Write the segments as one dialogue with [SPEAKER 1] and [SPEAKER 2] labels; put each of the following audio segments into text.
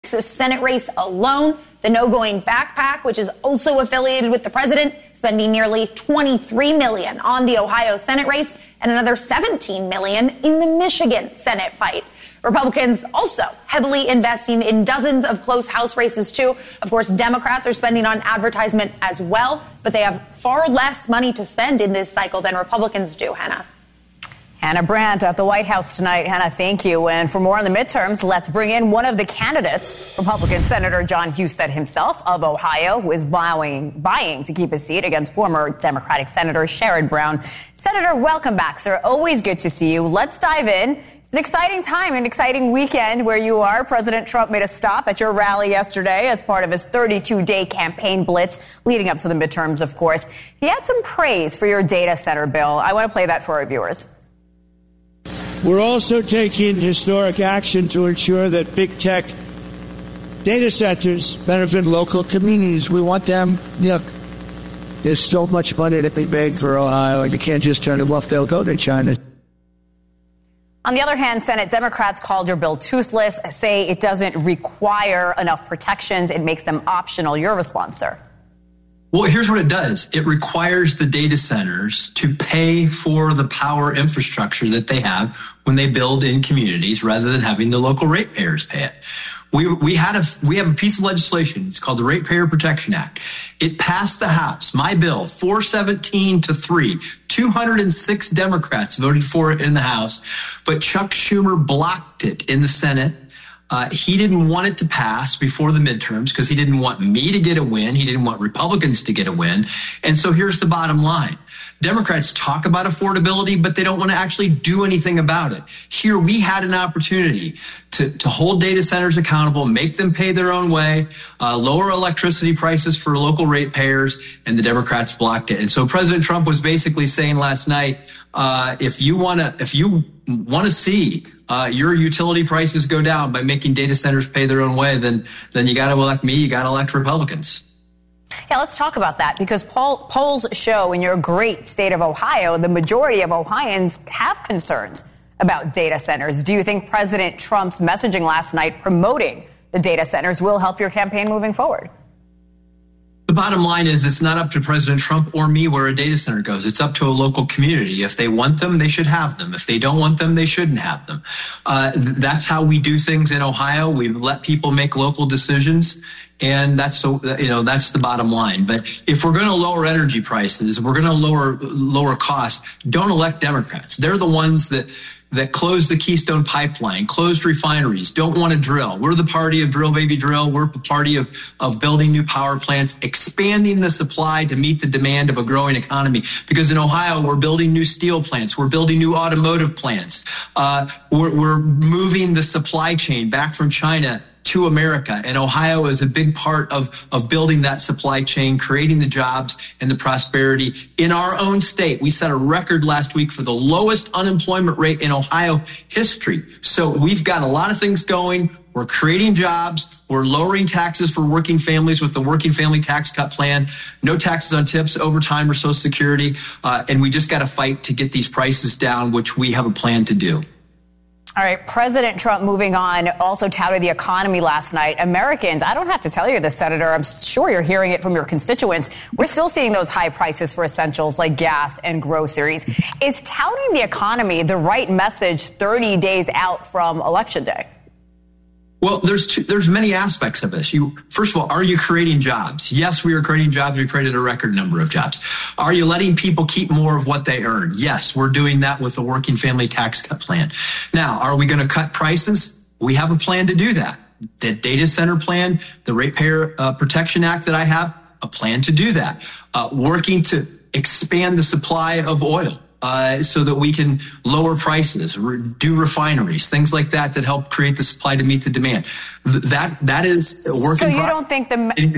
[SPEAKER 1] Texas Senate race alone. The No Going Backpack, which is also affiliated with the president, spending nearly $23 million on the Ohio Senate race and another $17 million in the Michigan Senate fight. Republicans also heavily investing in dozens of close House races, too. Of course, Democrats are spending on advertisement as well, but they have far less money to spend in this cycle than Republicans do, Hannah.
[SPEAKER 2] Hannah Brandt at the White House tonight. Hannah, thank you. And for more on the midterms, let's bring in one of the candidates, Republican Senator Jon Husted himself of Ohio, who is vying to keep his seat against former Democratic Senator Sherrod Brown. Senator, welcome back, sir. Always good to see you. Let's dive in. It's an exciting time, an exciting weekend where you are. President Trump made a stop at your rally yesterday as part of his 32-day campaign blitz leading up to the midterms, of course. He had some praise for your data center bill. I want to play that for our viewers.
[SPEAKER 3] We're also taking historic action to ensure that big tech data centers benefit local communities. We want them, look, there's so much money that they made for Ohio, and you can't just turn them off. They'll go to China.
[SPEAKER 2] On the other hand, Senate Democrats called your bill toothless, say it doesn't require enough protections. It makes them optional. Your response, sir?
[SPEAKER 4] Well, here's what it does. It requires the data centers to pay for the power infrastructure that they have when they build in communities rather than having the local ratepayers pay it. We have a piece of legislation. It's called the Ratepayer Protection Act. It passed the House. My bill, 417-3. 206 Democrats voted for it in the House, but Chuck Schumer blocked it in the Senate. He didn't want it to pass before the midterms because he didn't want me to get a win. He didn't want Republicans to get a win. And so here's the bottom line. Democrats talk about affordability, but they don't want to actually do anything about it. Here we had an opportunity to hold data centers accountable, make them pay their own way, lower electricity prices for local ratepayers, and the Democrats blocked it. And so President Trump was basically saying last night, if you want to see your utility prices go down by making data centers pay their own way, then you got to elect me. You got to elect Republicans.
[SPEAKER 2] Yeah, let's talk about that because polls show in your great state of Ohio, the majority of Ohioans have concerns about data centers. Do you think President Trump's messaging last night promoting the data centers will help your campaign moving forward?
[SPEAKER 4] The bottom line is it's not up to President Trump or me where a data center goes. It's up to a local community. If they want them, they should have them. If they don't want them, they shouldn't have them. That's how we do things in Ohio. We let people make local decisions. And that's the bottom line. But if we're going to lower energy prices, we're going to lower costs, don't elect Democrats. They're the ones that closed the Keystone Pipeline, closed refineries, don't want to drill. We're the party of drill, baby, drill. We're the party of building new power plants, expanding the supply to meet the demand of a growing economy. Because in Ohio, we're building new steel plants. We're building new automotive plants. We're moving the supply chain back from China to America. And Ohio is a big part of building that supply chain, creating the jobs and the prosperity in our own state. We set a record last week for the lowest unemployment rate in Ohio history. So we've got a lot of things going. We're creating jobs. We're lowering taxes for working families with the Working Family Tax Cut Plan. No taxes on tips, overtime, or Social Security. And we just got to fight to get these prices down, which we have a plan to do.
[SPEAKER 2] All right. President Trump, moving on, also touted the economy last night. Americans, I don't have to tell you this, Senator. I'm sure you're hearing it from your constituents. We're still seeing those high prices for essentials like gas and groceries. Is touting the economy the right message 30 days out from Election Day?
[SPEAKER 4] Well, there's many aspects of this. First of all, are you creating jobs? Yes, we are creating jobs. We created a record number of jobs. Are you letting people keep more of what they earn? Yes, we're doing that with the Working Family Tax Cut Plan. Now, are we going to cut prices? We have a plan to do that. The data center plan, the Ratepayer Protection Act that I have, a plan to do that. Working to expand the supply of oil. So that we can lower prices, do refineries, things like that help create the supply to meet the demand. That is a work in progress.
[SPEAKER 2] So you don't think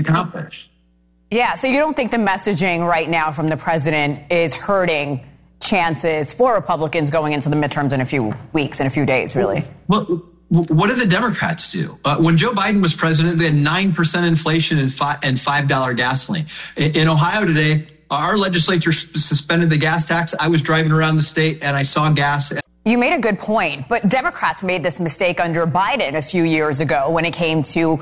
[SPEAKER 2] so you don't think the messaging right now from the president is hurting chances for Republicans going into the midterms in a few weeks, in a few days, really?
[SPEAKER 4] Well, what did the Democrats do? When Joe Biden was president, they had 9% inflation and $5 gasoline. In Ohio today, our legislature suspended the gas tax. I was driving around the state and I saw gas.
[SPEAKER 2] You made a good point, but Democrats made this mistake under Biden a few years ago when it came to